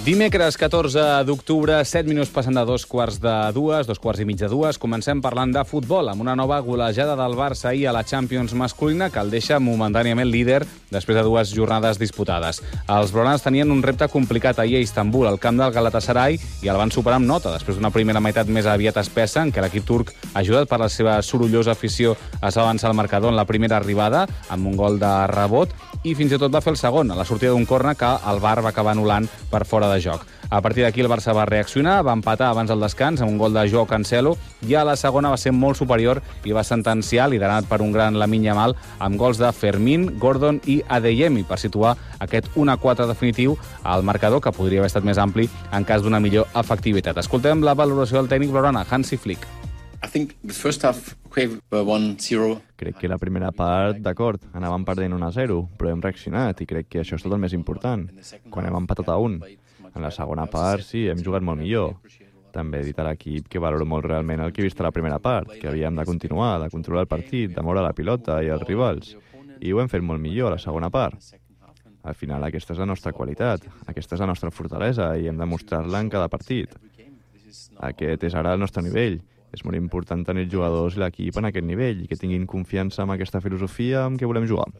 Dimecres 14 d'octubre, 7 minuts passant de 2:15, 2:15. Comencem parlant de futbol, amb una nova golejada del Barça ahir a la Champions masculina que el deixa momentàniament líder després de 2 jornades disputades. Els blaugranes tenien un repte complicat ahir a Istanbul, al camp del Galatasaray, i el van superar amb nota, després d'una primera meitat més aviat espessa, en què l'equip turc, ajudat per la seva sorollosa afició, es va avançar al marcador en la primera arribada, amb un gol de rebot, i fins i tot va fer el segon, a la sortida d'un córner que el VAR va acabar anul·lant per fora de joc. A partir d'aquí el Barça va reaccionar, va empatar abans del descans amb un gol de Joao Cancelo, i a la segona va ser molt superior i va sentenciar, liderat per un gran Lamine Yamal, amb gols de Fermín, Gordon i Adeyemi, per situar aquest 1-4 definitiu al marcador, que podria haver estat més ampli en cas d'una millor efectivitat. Escoltem la valoració del tècnic blaugrana, Hansi Flick. I think the first half we were 1-0. Crec que la primera part, d'acord, anàvem perdent 1-0, però hem reaccionat i crec que això és tot el més important, quan hem empatat a 1. En la segona part, sí, hem jugat molt millor. També he dit a l'equip que valoro molt realment el que he vist a la primera part, que havíem de continuar, de controlar el partit, de moure la pilota i els rivals. I ho hem fet molt millor a la segona part. Al final, aquesta és la nostra qualitat, aquesta és la nostra fortalesa i hem de mostrar-la en cada partit. Aquest és ara el nostre nivell. És molt important tenir els jugadors i l'equip en aquest nivell i que tinguin confiança en aquesta filosofia amb què volem jugar.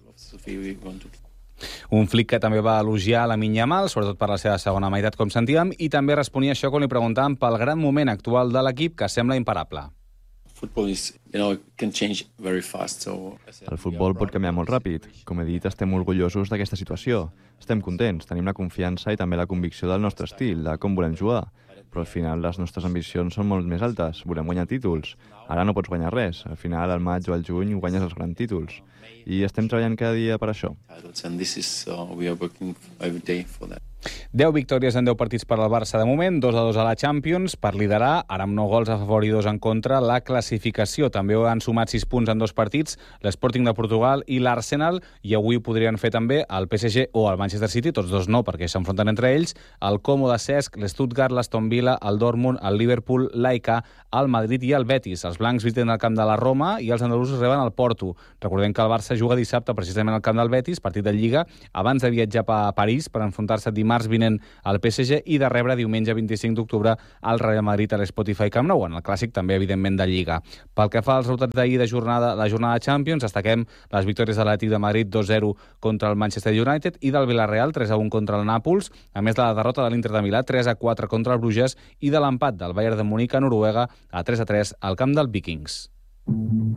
Un Flick que també va elogiar Lamine Yamal, sobretot per la seva segona meitat, com sentíem, i també responia això quan li preguntàvem pel gran moment actual de l'equip, que sembla imparable. El futbol pot canviar molt ràpid. Com he dit, estem orgullosos d'aquesta situació. Estem contents, tenim la confiança i també la convicció del nostre estil, de com volem jugar. Però al final les nostres ambicions són molt més altes. Volem guanyar títols. Ara no pots guanyar res. Al final, al maig o al juny, guanyes els grans títols. I estem treballant cada dia per això. 10 victòries en 10 partits per al Barça de moment, 2-2 a la Champions, per liderar, ara amb 9 gols a favor i 2 en contra, la classificació. També han sumat 6 punts en 2 partits, l'Sporting de Portugal i l'Arsenal, i avui podrien fer també el PSG o el Manchester City, tots dos no, perquè s'enfronten entre ells, el Como de Cesc, l'Stuttgart, l'Aston Villa, el Dortmund, el Liverpool, l'AEK, el Madrid i el Betis. Els blancs visiten el camp de la Roma i els andalusos reben el Porto. Recordem que el Barça juga dissabte precisament al camp del Betis, partit de Lliga, abans de viatjar a París per enfrontar-se dimarts vinent al PSG i de rebre diumenge 25 d'octubre al Real Madrid a l'Spotify Camp Nou, en el clàssic també, evidentment, de Lliga. Pel que fa als resultats d'ahir de la jornada de Champions, destaquem les victòries de l'Atlètic de Madrid 2-0 contra el Manchester United i del Villarreal 3-1 contra el Nàpols, a més de la derrota de l'Inter de Milà 3-4 contra el Bruges i de l'empat del Bayern de Munic a Noruega a 3-3 al camp del Vikings.